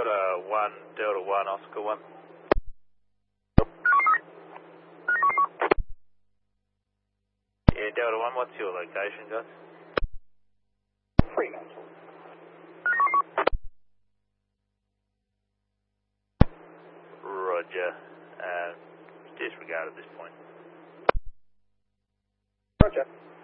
Delta 1, Delta 1, Oscar 1. Yeah, Delta 1, what's your location, guys? Fremantle. Roger. Disregard at this point. Roger.